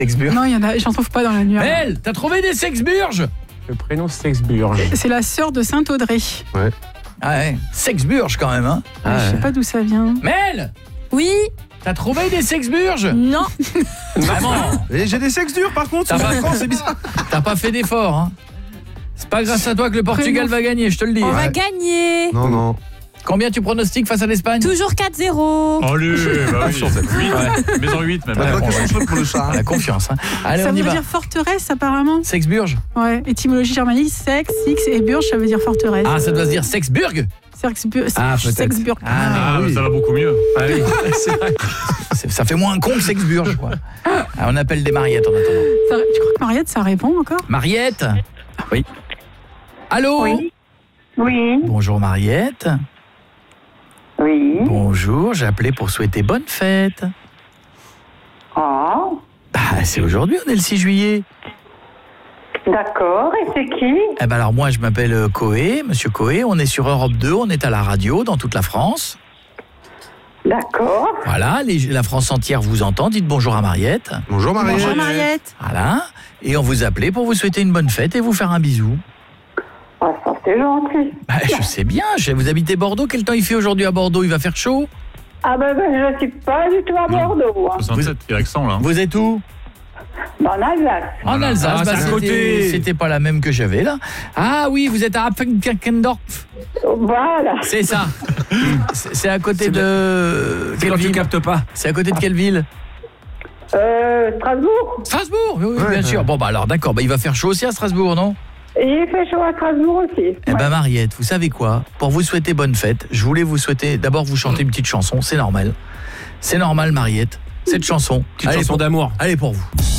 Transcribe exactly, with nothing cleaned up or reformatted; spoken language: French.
Sexburge. Non, il y en a, j'en trouve pas dans la nuit. Mel, t'as trouvé des Sexburges? Le prénom Sexburge. C'est la sœur de Saint-Audrey. Ouais. Ah ouais, Sexburge quand même, hein. Ah Je sais ouais. pas d'où ça vient. Mel, Oui. t'as trouvé des Sexburges? Non. Vraiment? Et j'ai des sexes durs par contre. Ça sur va. l'écran, c'est bizarre. T'as pas fait d'effort, hein. C'est pas grâce à toi que le Portugal va gagner, je te le dis. On hein. va gagner. Non, non. Combien tu pronostiques face à l'Espagne? Toujours quatre zéro. Allez, bah oui. huit, mais en huit même. T'as Ouais, pas on que va- son truc pour le chat. On a confiance, hein. Allez, Ça on y veut va. dire forteresse apparemment. Sexburge? Ouais, étymologie germanique, sexe, X et burge, ça veut dire forteresse. Ah, ça doit se dire Sexburg? Sexbu- Ah, peut-être. Sexburg. Ah, Ah, oui. ça va beaucoup mieux. Ah oui. C'est- Ça fait moins con que Sexburge, quoi. Ah, on appelle des Mariettes en attendant. Ça- tu crois que Mariette, ça répond encore? Mariette? Oui. Allô? Oui. Oui, Bonjour Mariette. oui. Bonjour, j'ai appelé pour souhaiter bonne fête. Ah, Bah, c'est aujourd'hui, on est le six juillet. d'accord. Et c'est qui? Eh ben alors moi, je m'appelle euh, Coé, Monsieur Coé, on est sur Europe deux, on est à la radio dans toute la France. D'accord. Voilà, les- la France entière vous entend, dites bonjour à Mariette. Bonjour Marie. Bonjour Mariette. Voilà, et on vous appelait pour vous souhaiter une bonne fête et vous faire un bisou. Ah, ça c'est gentil. Bah, je sais bien, je- vous habitez Bordeaux, quel temps il fait aujourd'hui à Bordeaux? Il va faire chaud? Ah ben, ben je ne suis pas du tout à Bordeaux. Hein. soixante-sept, il y a l'accent là. Vous êtes où? Dans l'Alsace. En Voilà. Alsace, Ah, bah, c'est à c'était- côté. c'était pas la même que j'avais là. Ah oui, vous êtes à Apfenkerkendorf, Voilà. c'est ça. C'est c'est à côté de... C'est Quelle quand tu ville? captes pas. C'est à côté de quelle ville? Euh, Strasbourg. Strasbourg, oui, oui, Ouais, bien ouais. sûr. Bon, bah alors d'accord, bah, il va faire chaud aussi à Strasbourg, non? Et il fait chaud à Strasbourg aussi. Eh Ouais. ben Mariette, vous savez quoi? Pour vous souhaiter bonne fête, je voulais vous souhaiter d'abord vous chanter une petite chanson, c'est normal. C'est normal Mariette, cette chanson. Petite Allez, chanson pour- d'amour. Allez pour vous.